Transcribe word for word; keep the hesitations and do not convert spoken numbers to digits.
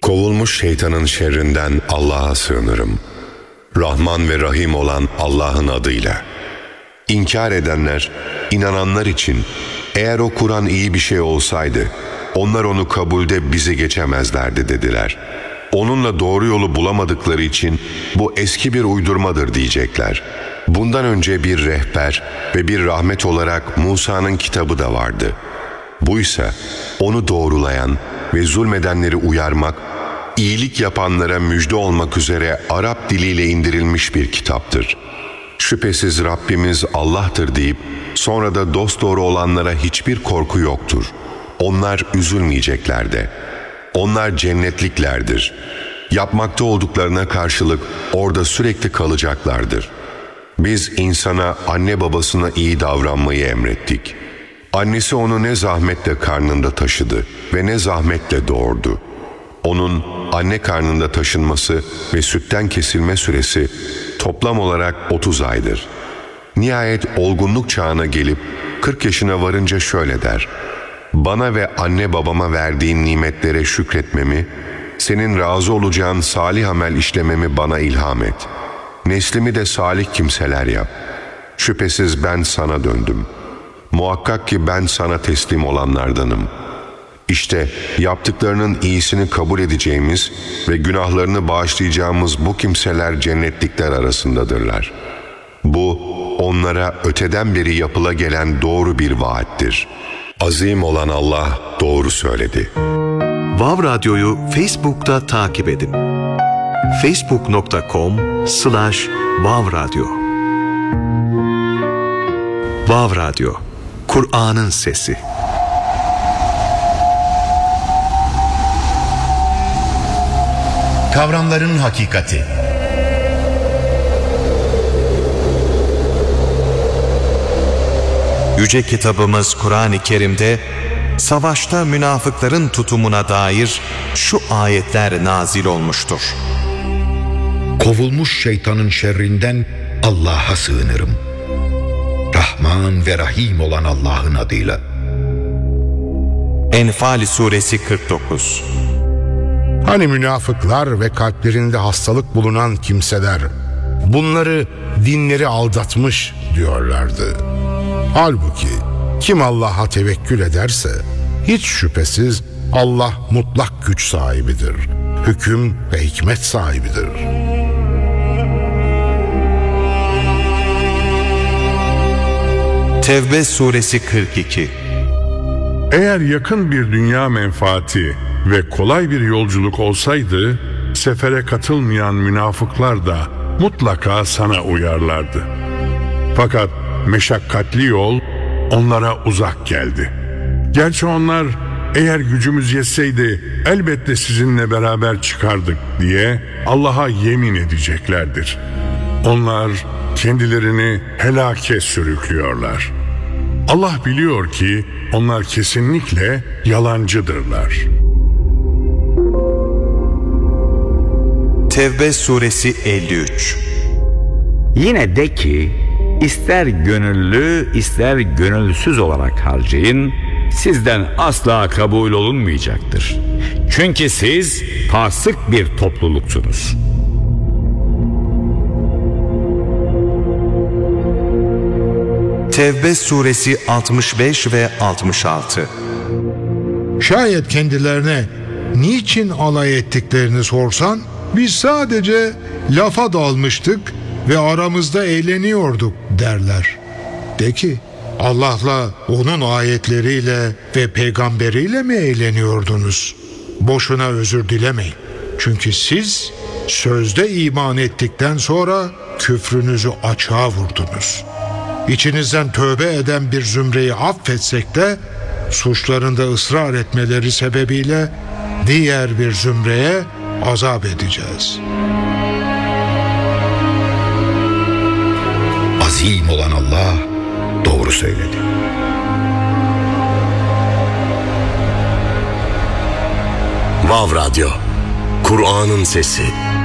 Kovulmuş şeytanın şerrinden Allah'a sığınırım. Rahman ve Rahim olan Allah'ın adıyla. İnkar edenler, inananlar için eğer o Kur'an iyi bir şey olsaydı, onlar onu kabulde bizi geçemezlerdi dediler. Onunla doğru yolu bulamadıkları için bu eski bir uydurmadır diyecekler. Bundan önce bir rehber ve bir rahmet olarak Musa'nın kitabı da vardı. Buysa onu doğrulayan ve zulmedenleri uyarmak, iyilik yapanlara müjde olmak üzere Arap diliyle indirilmiş bir kitaptır. Şüphesiz Rabbimiz Allah'tır deyip sonra da dosdoğru olanlara hiçbir korku yoktur. Onlar üzülmeyecekler de. Onlar cennetliklerdir. Yapmakta olduklarına karşılık orada sürekli kalacaklardır. Biz insana anne babasına iyi davranmayı emrettik. Annesi onu ne zahmetle karnında taşıdı ve ne zahmetle doğurdu. Onun anne karnında taşınması ve sütten kesilme süresi toplam olarak otuz aydır. Nihayet olgunluk çağına gelip kırk yaşına varınca şöyle der: bana ve anne babama verdiğin nimetlere şükretmemi, senin razı olacağın salih amel işlememi bana ilham et. Neslimi de salih kimseler yap. Şüphesiz ben sana döndüm. Muhakkak ki ben sana teslim olanlardanım. İşte yaptıklarının iyisini kabul edeceğimiz ve günahlarını bağışlayacağımız bu kimseler cennetlikler arasındadırlar. Bu onlara öteden beri yapıla gelen doğru bir vaattir. Azim olan Allah doğru söyledi. Vav Radyo'yu Facebook'ta takip edin. facebook nokta com slash vav radyo. Vav Radyo, Kur'an'ın sesi. Kavramların hakikati. Yüce kitabımız Kur'an-ı Kerim'de savaşta münafıkların tutumuna dair şu ayetler nazil olmuştur. Kovulmuş şeytanın şerrinden Allah'a sığınırım. Rahman ve Rahim olan Allah'ın adıyla. Enfal suresi kırk dokuz. Hani münafıklar ve kalplerinde hastalık bulunan kimseler bunları dinleri aldatmış diyorlardı. Halbuki kim Allah'a tevekkül ederse hiç şüphesiz Allah mutlak güç sahibidir, hüküm ve hikmet sahibidir. Tevbe suresi kırk iki. Eğer yakın bir dünya menfaati ve kolay bir yolculuk olsaydı, sefere katılmayan münafıklar da mutlaka sana uyarlardı. Fakat meşakkatli yol onlara uzak geldi. Gerçi onlar eğer gücümüz yetseydi elbette sizinle beraber çıkardık diye Allah'a yemin edeceklerdir. Onlar kendilerini helake sürüklüyorlar. Allah biliyor ki onlar kesinlikle yalancıdırlar. Tevbe suresi elli üç. Yine de ki ister gönüllü ister gönülsüz olarak harcayın, sizden asla kabul olunmayacaktır. Çünkü siz fasık bir topluluksunuz. Tevbe suresi altmış beş ve altmış altı. Şayet kendilerine niçin alay ettiklerini sorsan, biz sadece lafa dalmıştık ve aramızda eğleniyorduk derler. De ki, Allah'la, onun ayetleriyle ve peygamberiyle mi eğleniyordunuz? Boşuna özür dilemeyin. Çünkü siz sözde iman ettikten sonra küfrünüzü açığa vurdunuz. İçinizden tövbe eden bir zümreyi affetsek de suçlarında ısrar etmeleri sebebiyle diğer bir zümreye azap edeceğiz. Azim olan Allah doğru söyledi. Vav Radyo, Kur'an'ın sesi.